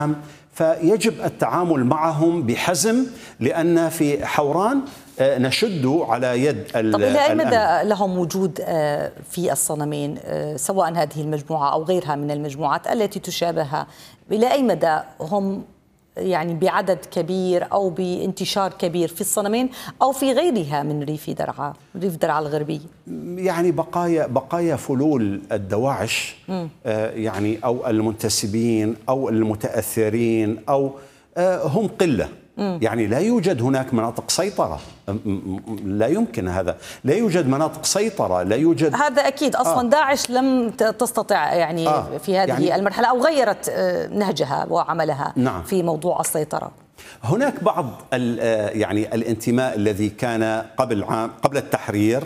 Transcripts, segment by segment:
فيجب التعامل معهم بحزم، لأن في حوران نشد على يد طب إلى أي مدى لهم وجود في الصنمين، سواء هذه المجموعة أو غيرها من المجموعات التي تشابهها؟ إلى أي مدى هم يعني بعدد كبير أو بانتشار كبير في الصنمين أو في غيرها من ريف درعا الغربي؟ يعني بقايا فلول الدواعش، يعني أو المنتسبين أو المتأثرين أو هم قلة. يعني لا يوجد هناك مناطق سيطرة، لا يمكن هذا، لا يوجد مناطق سيطرة، لا يوجد هذا أكيد. أصلا داعش لم تستطع يعني في هذه يعني المرحلة أو غيرت نهجها وعملها. نعم. في موضوع السيطرة. هناك بعض يعني الانتماء الذي كان قبل التحرير،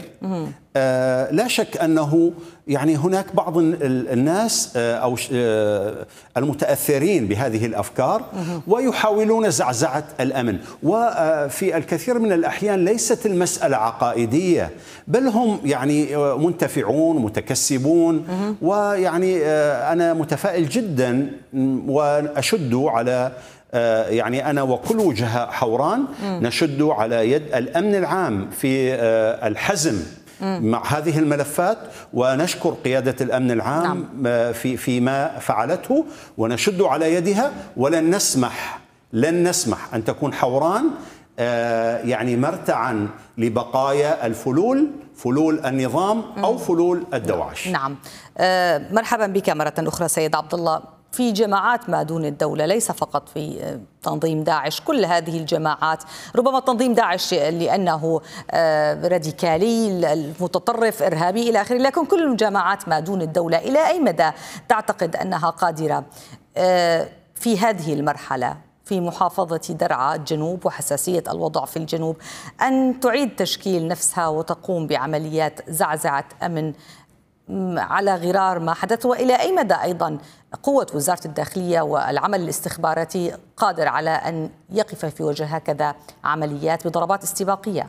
لا شك أنه يعني هناك بعض الناس أو المتأثرين بهذه الأفكار ويحاولون زعزعة الأمن. وفي الكثير من الأحيان ليست المسألة عقائدية، بل هم يعني منتفعون متكسبون. ويعني أنا متفائل جدا وأشد على يعني أنا وكل وجهاء حوران نشد على يد الأمن العام في الحزم مع هذه الملفات، ونشكر قيادة الأمن العام فيما فعلته، ونشد على يدها. ولن نسمح أن تكون حوران يعني مرتعا لبقايا فلول النظام أو فلول الدواعش. نعم. مرحبا بك مرة أخرى سيد عبد الله. في جماعات ما دون الدولة، ليس فقط في تنظيم داعش، كل هذه الجماعات، ربما تنظيم داعش لأنه راديكالي المتطرف إرهابي إلى آخره، لكن كل الجماعات ما دون الدولة إلى أي مدى تعتقد أنها قادرة في هذه المرحلة في محافظة درعا الجنوب وحساسية الوضع في الجنوب أن تعيد تشكيل نفسها وتقوم بعمليات زعزعة أمن على غرار ما حدث؟ وإلى أي مدى أيضا قوة وزارة الداخلية والعمل الاستخباراتي قادر على أن يقف في وجه هكذا عمليات بضربات استباقية؟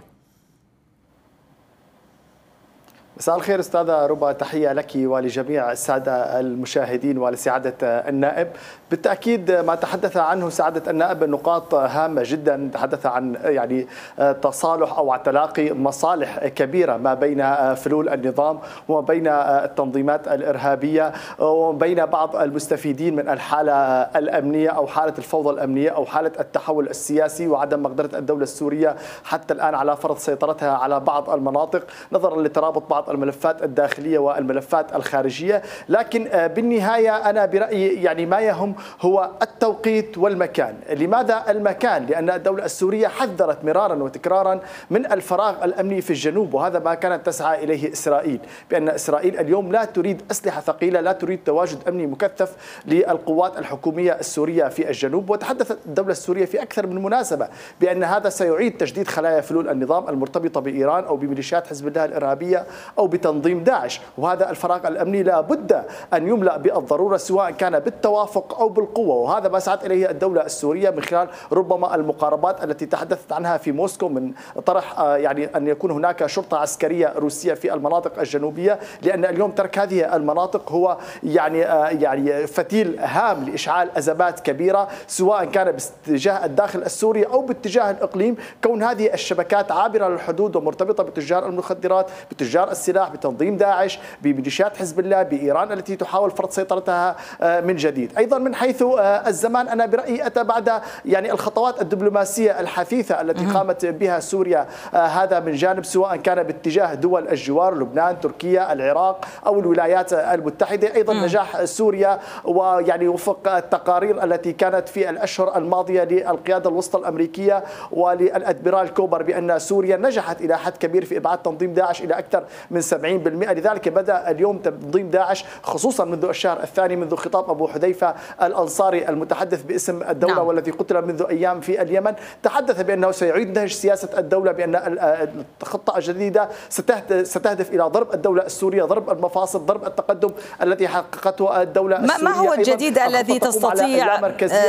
مساء الخير أستاذة ربا، تحية لك ولجميع السادة المشاهدين ولسعادة النائب. بالتأكيد ما تحدث عنه سعادة النائب نقاط هامة جدا، تحدث عن يعني تصالح أو تلاقي مصالح كبيرة ما بين فلول النظام وما بين التنظيمات الإرهابية وما بين بعض المستفيدين من الحالة الأمنية أو حالة الفوضى الأمنية أو حالة التحول السياسي وعدم مقدرة الدولة السورية حتى الآن على فرض سيطرتها على بعض المناطق نظرا لترابط بعض الملفات الداخلية والملفات الخارجية. لكن بالنهاية أنا برأيي يعني ما يهم هو التوقيت والمكان. لماذا المكان؟ لأن الدولة السورية حذرت مرارا وتكرارا من الفراغ الأمني في الجنوب، وهذا ما كانت تسعى إليه إسرائيل، بأن إسرائيل اليوم لا تريد أسلحة ثقيلة، لا تريد تواجد أمني مكثف للقوات الحكومية السورية في الجنوب. وتحدثت الدولة السورية في أكثر من مناسبة بأن هذا سيعيد تجديد خلايا فلول النظام المرتبطة بإيران أو بميليشيات حزب الله الإرهابية أو بتنظيم داعش. وهذا الفراغ الأمني لا بد أن يملأ بالضرورة سواء كان بالتوافق أو بالقوة، وهذا ما سعت إليه الدولة السورية من خلال ربما المقاربات التي تحدثت عنها في موسكو من طرح يعني أن يكون هناك شرطة عسكرية روسية في المناطق الجنوبية، لأن اليوم ترك هذه المناطق هو يعني فتيل هام لإشعال أزمات كبيرة سواء كان باتجاه الداخل السوري أو باتجاه الإقليم. كون هذه الشبكات عابرة للحدود ومرتبطة بتجار المخدرات، بتجار السلاح، بتنظيم داعش، بميليشيات حزب الله، بإيران التي تحاول فرض سيطرتها من جديد. أيضا من حيث الزمان أنا برأيي أتى بعد يعني الخطوات الدبلوماسية الحثيثة التي قامت بها سوريا، هذا من جانب سواء كان باتجاه دول الجوار لبنان، تركيا، العراق أو الولايات المتحدة. أيضا نجاح سوريا ويعني وفق التقارير التي كانت في الأشهر الماضية للقيادة الوسطى الأمريكية وللأدميرال كوبر بأن سوريا نجحت إلى حد كبير في إبعاد تنظيم داعش إلى أكثر من 70%. لذلك بدأ اليوم تنظيم داعش خصوصا منذ الشهر الثاني منذ خطاب أبو حذيفة الأنصاري المتحدث باسم الدولة والذي قتل منذ أيام في اليمن، تحدث بأنه سيعيد نهج سياسة الدولة، بأن الخطة الجديدة ستهدف إلى ضرب الدولة السورية، ضرب المفاصل، ضرب التقدم الذي حققته الدولة السورية. ما هو الجديد الذي تستطيع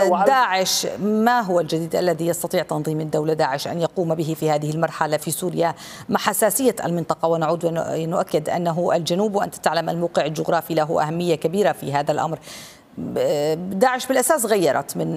داعش، ما هو الجديد الذي يستطيع تنظيم الدولة داعش أن يقوم به في هذه المرحلة في سوريا مع حساسية المنطقة؟ ونعود ونؤكد أنه الجنوب وأنت تعلم الموقع الجغرافي له أهمية كبيرة في هذا الأمر. داعش بالأساس غيرت من